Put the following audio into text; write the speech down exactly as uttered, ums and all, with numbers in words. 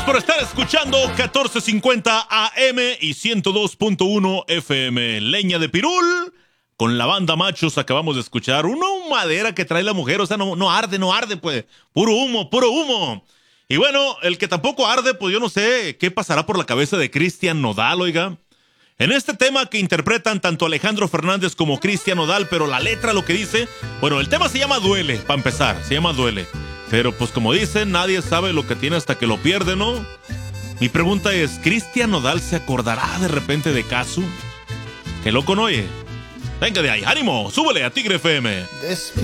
Por estar escuchando catorce cincuenta A M y ciento dos punto uno F M. Leña de Pirul. Con la banda Machos acabamos de escuchar una humadera que trae la mujer. O sea, no, no arde, no arde, pues. Puro humo, puro humo. Y bueno, el que tampoco arde, pues yo no sé qué pasará por la cabeza de Cristian Nodal, oiga. En este tema que interpretan tanto Alejandro Fernández como Cristian Nodal, pero la letra lo que dice, bueno, el tema se llama Duele, para empezar, se llama Duele. Pero pues como dicen, nadie sabe lo que tiene hasta que lo pierde, ¿no? Mi pregunta es, ¿Cristian Nodal se acordará de repente de Casu? Qué loco, ¿no oye? Venga de ahí, ánimo, súbele a Tigre F M.